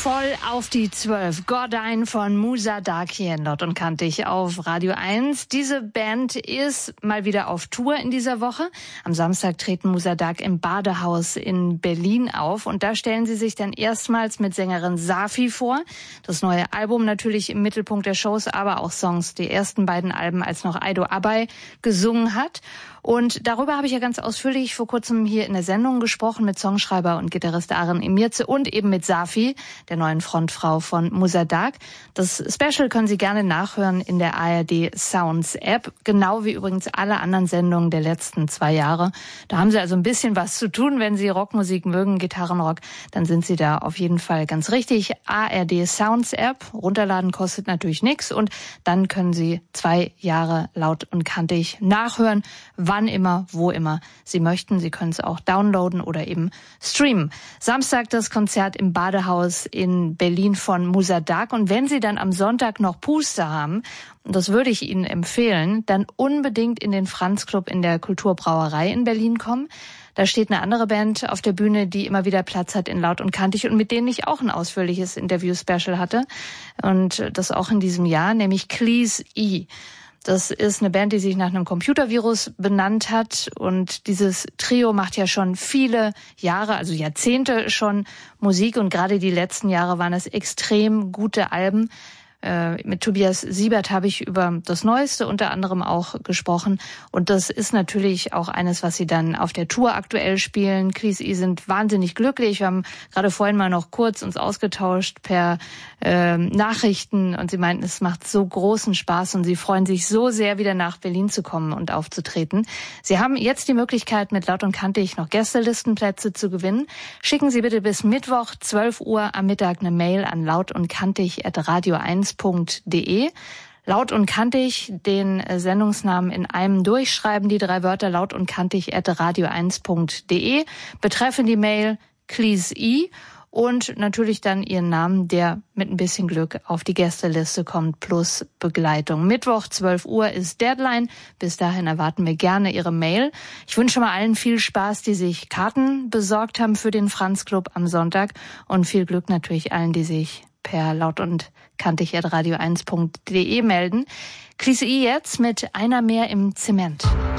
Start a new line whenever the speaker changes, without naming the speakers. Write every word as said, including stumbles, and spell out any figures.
Voll auf die zwölf. Gordein von Musa Dark hier in Laut und Kantig auf Radio eins. Diese Band ist mal wieder auf Tour in dieser Woche. Am Samstag treten Musa Dark im Badehaus in Berlin auf. Und da stellen sie sich dann erstmals mit Sängerin Safi vor. Das neue Album natürlich im Mittelpunkt der Shows, aber auch Songs, die ersten beiden Alben, als noch Aido Abay gesungen hat. Und darüber habe ich ja ganz ausführlich vor kurzem hier in der Sendung gesprochen mit Songschreiber und Gitarrist Aren Emirce und eben mit Safi, der neuen Frontfrau von Musa Dark. Das Special können Sie gerne nachhören in der A R D Sounds App, genau wie übrigens alle anderen Sendungen der letzten zwei Jahre. Da haben Sie also ein bisschen was zu tun. Wenn Sie Rockmusik mögen, Gitarrenrock, dann sind Sie da auf jeden Fall ganz richtig. A R D Sounds App, runterladen kostet natürlich nichts und dann können Sie zwei Jahre laut und kantig nachhören, wann immer, wo immer Sie möchten. Sie können es auch downloaden oder eben streamen. Samstag das Konzert im Badehaus in Berlin von Musa Dark. Und wenn Sie dann am Sonntag noch Puste haben, und das würde ich Ihnen empfehlen, dann unbedingt in den Franz Club in der Kulturbrauerei in Berlin kommen. Da steht eine andere Band auf der Bühne, die immer wieder Platz hat in Laut und Kantig und mit denen ich auch ein ausführliches Interview-Special hatte. Und das auch in diesem Jahr, nämlich Cleese E. Das ist eine Band, die sich nach einem Computervirus benannt hat. Und dieses Trio macht ja schon viele Jahre, also Jahrzehnte schon Musik. Und gerade die letzten Jahre waren es extrem gute Alben. Äh, mit Tobias Siebert habe ich über das Neueste unter anderem auch gesprochen. Und das ist natürlich auch eines, was sie dann auf der Tour aktuell spielen. Cleese E sind wahnsinnig glücklich. Wir haben gerade vorhin mal noch kurz uns ausgetauscht per äh, Nachrichten. Und sie meinten, es macht so großen Spaß und sie freuen sich so sehr, wieder nach Berlin zu kommen und aufzutreten. Sie haben jetzt die Möglichkeit, mit Laut und Kantig noch Gästelistenplätze zu gewinnen. Schicken Sie bitte bis Mittwoch, zwölf Uhr am Mittag, eine Mail an lautundkantig at radio eins punkt de. Laut und kantig, den Sendungsnamen in einem durchschreiben, die drei Wörter laut und kantig at radio eins punkt de, betreffen die Mail Cleese E und natürlich dann Ihren Namen, der mit ein bisschen Glück auf die Gästeliste kommt, plus Begleitung. Mittwoch, zwölf Uhr ist Deadline. Bis dahin erwarten wir gerne Ihre Mail. Ich wünsche mal allen viel Spaß, die sich Karten besorgt haben für den Franz Club am Sonntag und viel Glück natürlich allen, die sich per laut und kantig at radio eins punkt de melden. Cleese E jetzt mit Einer mehr im Zement.